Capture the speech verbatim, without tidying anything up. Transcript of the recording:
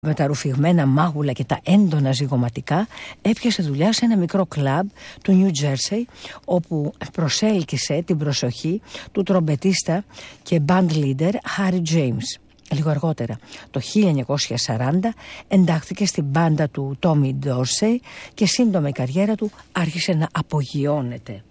Με τα ρουφηγμένα μάγουλα και τα έντονα ζυγωματικά έπιασε δουλειά σε ένα μικρό κλαμπ του Νιου Τζέρσεϊ, όπου προσέλκυσε την προσοχή του τρομπετίστα και band leader Harry James. Λίγο αργότερα, το χίλια εννιακόσια σαράντα, εντάχθηκε στην μπάντα του Tommy Dorsey και σύντομα η καριέρα του άρχισε να απογειώνεται.